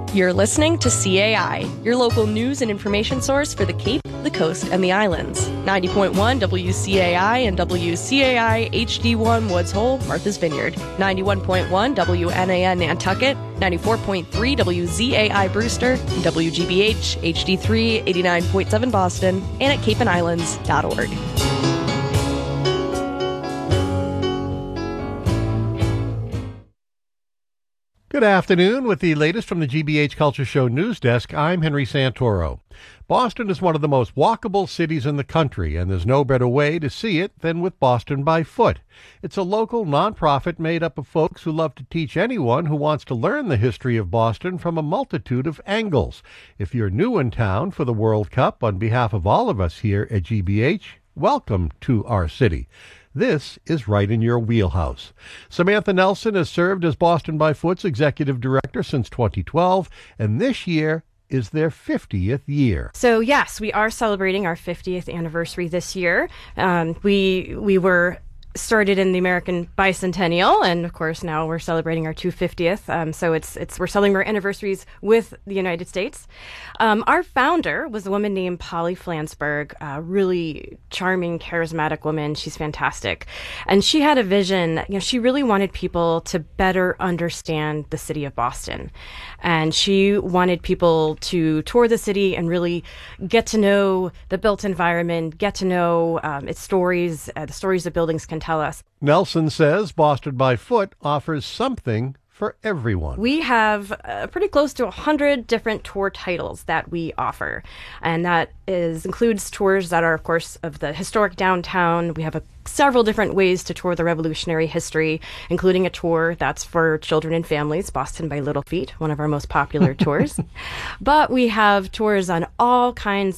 You're listening to CAI, your local news and information source for the Cape, the Coast, and the Islands. 90.1 WCAI and WCAI HD1 Woods Hole, Martha's Vineyard. 91.1 WNAN Nantucket. 94.3 WZAI Brewster. WGBH HD3 89.7 Boston. And at capeandislands.org. Good afternoon. With the latest from the GBH Culture Show News Desk, I'm Henry Santoro. Boston is one of the most walkable cities in the country, and there's no better way to see it than with Boston by Foot. It's a local nonprofit made up of folks who love to teach anyone who wants to learn the history of Boston from a multitude of angles. If you're new in town for the World Cup, on behalf of all of us here at GBH, welcome to our city. This is right in your wheelhouse. Samantha Nelson has served as Boston by Foot's executive director since 2012, and this year is their 50th year. So yes, we are celebrating our 50th anniversary this year. We were started in the American bicentennial, and of course now we're celebrating our 250th. So we're celebrating our anniversaries with the United States. Our founder was a woman named Polly Flansburgh, a really charming, charismatic woman. She's fantastic, and she had a vision. She really wanted people to better understand the city of Boston, and she wanted people to tour the city and really get to know the built environment, get to know its stories, the stories the buildings can tell us. Nelson says Boston by Foot offers something for everyone. We have pretty close to 100 different tour titles that we offer, and that includes tours that are, of course, of the historic downtown. We have several different ways to tour the Revolutionary history, including a tour that's for children and families, Boston by Little Feet, one of our most popular tours. But we have tours on all kinds